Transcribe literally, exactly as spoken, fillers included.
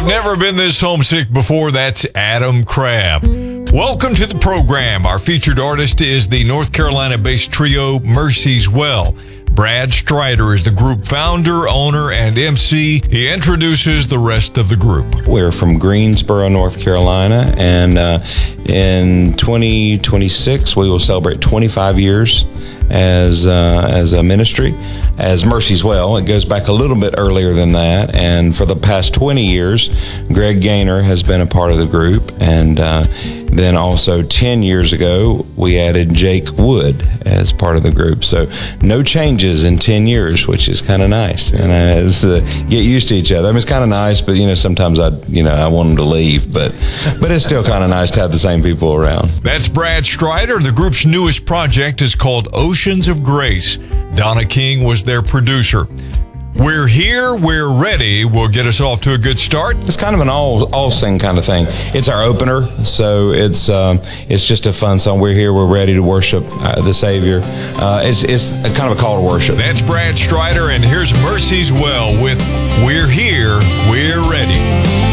never been this homesick before. That's Adam Crabb. Welcome to the program. Our featured artist is the North Carolina-based trio Mercy's Well. Brad Strider is the group founder, owner, and M C. He introduces the rest of the group. We're from Greensboro, North Carolina, and uh, in twenty twenty-six we will celebrate twenty-five years as uh, as a ministry, as Mercy's Well. It goes back a little bit earlier than that, and for the past twenty years, Greg Gaynor has been a part of the group, and uh, then also ten years ago, we added Jake Wood as part of the group. So no changes in ten years, which is kind of nice. And I just, uh, get used to each other. I mean, it's kind of nice, but, you know, sometimes I, you know, I want them to leave, but, but it's still kind of nice to have the same people around. That's Brad Strider. The group's newest project is called Oceans of Grace. Donna King was their producer. We're here, we're ready. We'll get us off to a good start. It's kind of an all all sing kind of thing. It's our opener, so it's um, it's just a fun song. We're here, we're ready to worship uh, the Savior. Uh, it's it's a kind of a call to worship. That's Brad Strider, and here's Mercy's Well with We're Here, We're Ready.